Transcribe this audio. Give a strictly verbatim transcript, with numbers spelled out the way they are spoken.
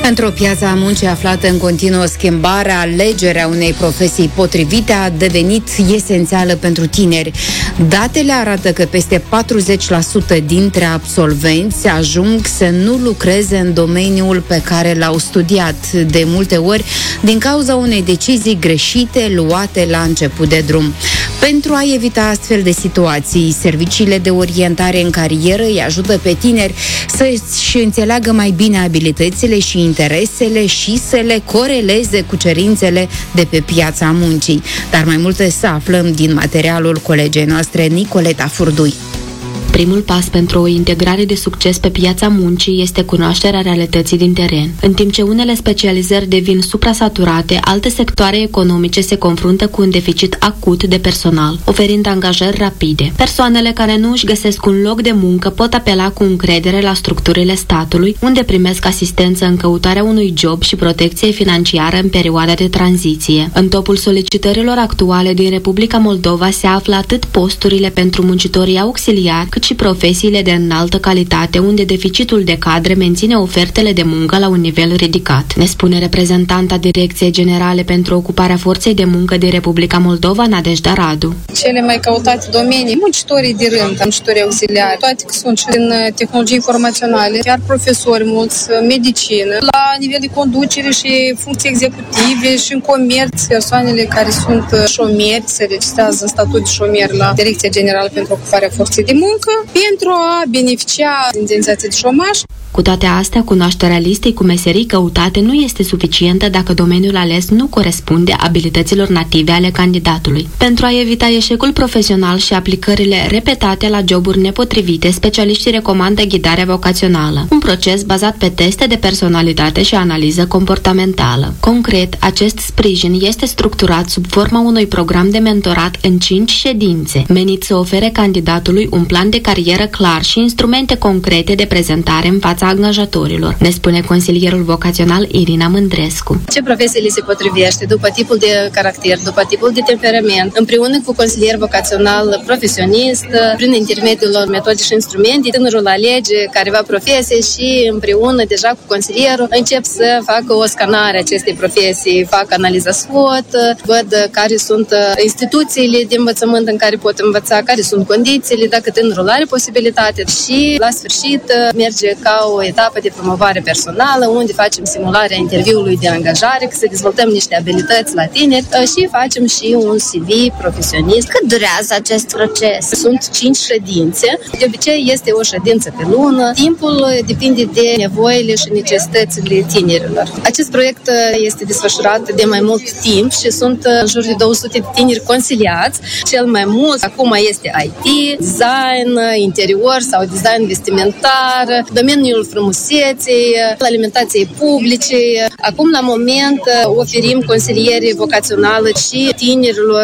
Într-o piață a muncii aflată în continuă schimbare, alegerea unei profesii potrivite a devenit esențială pentru tineri. Datele arată că peste patruzeci la sută dintre absolvenți ajung să nu lucreze în domeniul pe care l-au studiat, de multe ori din cauza unei decizii greșite luate la început de drum. Pentru a evita astfel de situații, serviciile de orientare în carieră îi ajută pe tineri să-și înțeleagă mai bine abilitățile și interesele și să le coreleze cu cerințele de pe piața muncii. Dar mai multe să aflăm din materialul colegei noastre Nicoleta Furdui. Primul pas pentru o integrare de succes pe piața muncii este cunoașterea realității din teren. În timp ce unele specializări devin suprasaturate, alte sectoare economice se confruntă cu un deficit acut de personal, oferind angajări rapide. Persoanele care nu își găsesc un loc de muncă pot apela cu încredere la structurile statului, unde primesc asistență în căutarea unui job și protecție financiară în perioada de tranziție. În topul solicitărilor actuale din Republica Moldova se află atât posturile pentru muncitorii auxiliari, cât și profesiile de înaltă calitate, unde deficitul de cadre menține ofertele de muncă la un nivel ridicat, ne spune reprezentanta Direcției Generale pentru Ocuparea Forței de Muncă din Republica Moldova, Nadejda Radu. Cele mai căutate domenii, muncitorii de rând, muncitorii auxiliari, toate că sunt din tehnologii informaționale, chiar profesori mulți, medicină, la nivel de conducere și funcții executive și în comerț, persoanele care sunt șomeri se registrează în statut de șomer la Direcția Generală pentru Ocuparea Forței de Muncă pentru a beneficia de indemnizație de șomaj. Cu toate astea, cunoașterea listei cu meserii căutate nu este suficientă dacă domeniul ales nu corespunde abilităților native ale candidatului. Pentru a evita eșecul profesional și aplicările repetate la joburi nepotrivite, specialiștii recomandă ghidarea vocațională, un proces bazat pe teste de personalitate și analiză comportamentală. Concret, acest sprijin este structurat sub forma unui program de mentorat în cinci ședințe, menit să ofere candidatului un plan de carieră clar și instrumente concrete de prezentare în fața angajatorilor, ne spune consilierul vocațional Irina Mândrescu. Ce profesie li se potrivește după tipul de caracter, după tipul de temperament, împreună cu consilier vocațional profesionist, prin intermediul lor metode și instrumente, tânărul alege careva profesie și împreună deja cu consilierul încep să facă o scanare acestei profesii, fac analiza SWOT, văd care sunt instituțiile de învățământ în care pot învăța, care sunt condițiile, dacă tânărul are posibilitate și la sfârșit merge ca o etapă de promovare personală, unde facem simularea interviului de angajare, că să dezvoltăm niște abilități la tineri și facem și un C V profesionist. Cât durează acest proces? Sunt cinci ședințe. De obicei este o ședință pe lună. Timpul depinde de nevoile și necesitățile tinerilor. Acest proiect este desfășurat de mai mult timp și sunt în jur de două sute de tineri consiliați. Cel mai mult acum este I T, design, interior sau design vestimentar, domeniul frumuseței, alimentației publice. Acum, la moment, oferim consiliere vocațională și tinerilor